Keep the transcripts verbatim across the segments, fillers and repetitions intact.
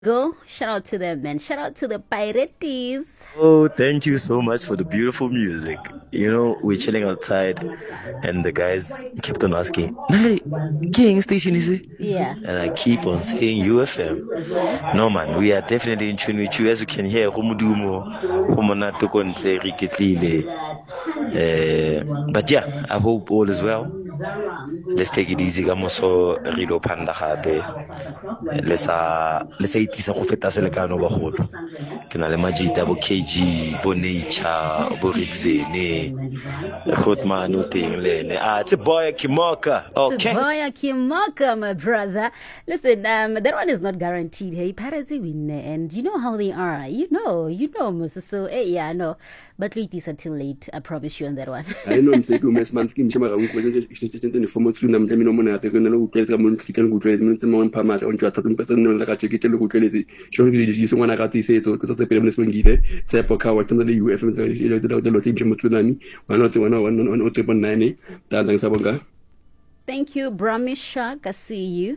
Go. Shout out to them, man. Shout out to the Pirates. Oh, thank you so much for the beautiful music. You know, we're chilling outside, and the guys kept on asking, "Hey, King station is it?" Yeah. And I keep on saying U F M. No, man, we are definitely in tune with you. As you can hear, Humudumo, Humonato Kontle, Riketlile. But yeah, I hope all is well. Let's take it easy. Gamoso Rido Panda Hape. Let's uh let's say it is a feta selekano ba holo. Ke na le majita bo K G bo Nature bo Rixene Hotman o teng lene. Ah, it's a boy Kimoka. Okay. It's a boy Kimoka, my brother. Listen, um that one is not guaranteed. Hey, Pirates win, and you know how they are. You know, you know, Moses. So hey, yeah, no. But wait is until late. I promise you on that one. I know I'm saying mes man fikin chama un ko je je formo tsu nam demi no mona te kana lo ke ka mon fikan go tre mon mon pa ma on jata tum person no la ka che ke lo go ke le sho ke je so wana ka ti se to ko se pe mes ngide se po ka wa tanda le U F M je le de lo tim chama tsu nani wana te wana wana o te bon nani ta dang sa bonga. Thank you, Brahmisha. I see you.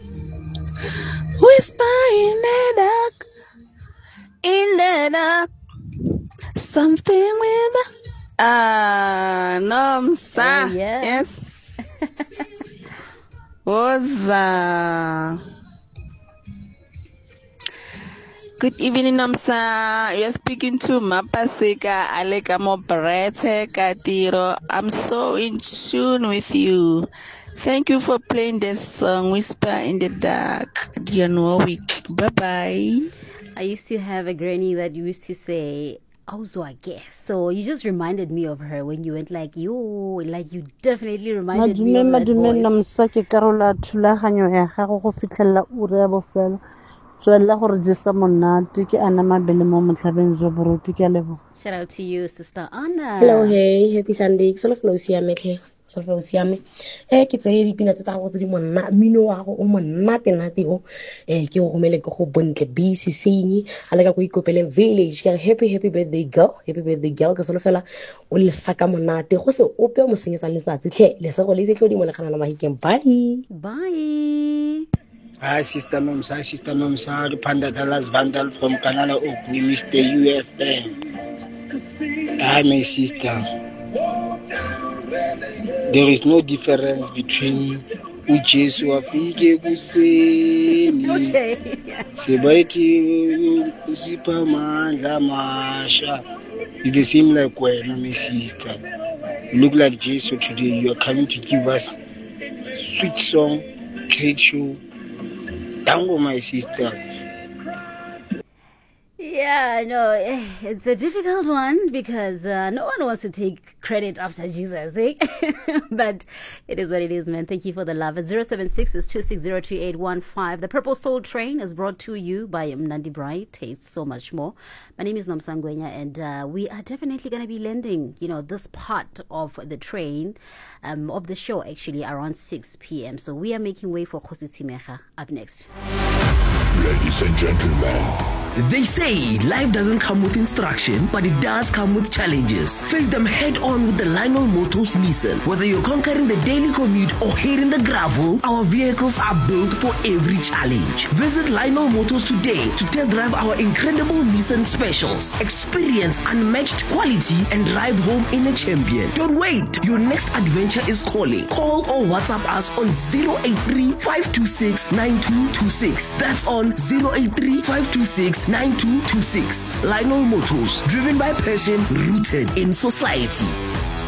Whisper in the dark, in the dark. Something with ah uh, Nomsa. Oh, yeah. Yes. Oza. Good evening, Nomsa. You're speaking to Mapasika Alekamo Brete Katiro. I'm so in tune with you. Thank you for playing this song, Whisper in the Dark. Dion week. Bye bye. I used to have a granny that used to say, also, I guess. So you just reminded me of her when you went like, yo, like you definitely reminded me of that voice. Namsake Carola Tulahanyo Hako Fitella Urebo Fell. So Allah register monati ke ana mabele mo motlhabeng zo boroti ke lebo. Shout out to you, Sister Anna. Hello, hey, happy Sunday. Solo flow siame ke. Solo flow siame. Eh ke tsaya dipina tsa go di monna mino wa go o monna tenate o eh ke go gomele ke go bontle B C C ala ka go ikopele village ke happy happy birthday girl, happy birthday girl ka solo fela o le saka monate go se ope mo senyetsa letsatsi tle le se go le se tlo di mona kana na mahikeng. Bye. Bye. Hi, Sister Nomsa. Hi, Sister Nomsa. The Panda Dallas Vandal from Canada Oak. We Mister U F M. Hi, my sister. There is no difference between Ujesu afike kuseni. Okay. Sebaiti kusipa mandla masha. It's the same like when my sister. You look like Jesus today. You are coming to give us sweet song, great show. Tango, my sister. Yeah, no, it's a difficult one because uh, no one wants to take credit after Jesus, eh? But it is what it is, man. Thank you for the love. At zero seven six is two six zero two eight one five. The Purple Soul Train is brought to you by Mnandi Bright. Tastes so much more. My name is Nomsangwenya, and uh, we are definitely going to be lending, you know, this part of the train, um, of the show, actually, around six p.m. So we are making way for Khosi Timecha up next. Ladies and gentlemen, they say life doesn't come with instruction, but it does come with challenges. Face them head on with the Lionel Motors Nissan. Whether you're conquering the daily commute or hitting the gravel, our vehicles are built for every challenge. Visit Lionel Motors today to test drive our incredible Nissan specials. Experience unmatched quality and drive home in a champion. Don't wait. Your next adventure is calling. Call or WhatsApp us on zero eight three, five two six, nine two two six. That's on zero eight three, five two six, nine two two six. Lionel Motors, driven by passion, rooted in society.